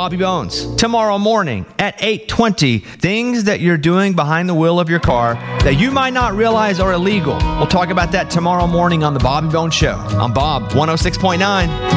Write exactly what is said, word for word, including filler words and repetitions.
Bobby Bones tomorrow morning at eight twenty. Things that you're doing behind the wheel of your car that you might not realize are illegal. We'll talk about that tomorrow morning on the Bobby Bones Show. I'm Bob, one oh six point nine.